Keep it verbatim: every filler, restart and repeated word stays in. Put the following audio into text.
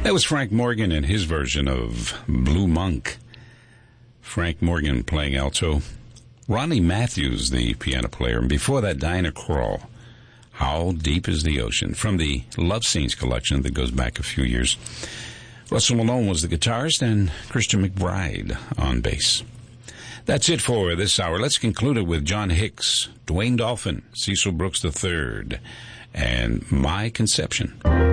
That was Frank Morgan and his version of Blue Monk. Frank Morgan playing alto. Ronnie Matthews, the piano player. And before that, Diana Krall. How Deep is the Ocean? From the Love Scenes collection that goes back a few years. Russell Malone was the guitarist and Christian McBride on bass. That's it for this hour. Let's conclude it with John Hicks, Dwayne Dolphin, Cecil Brooks the third, and My Conception.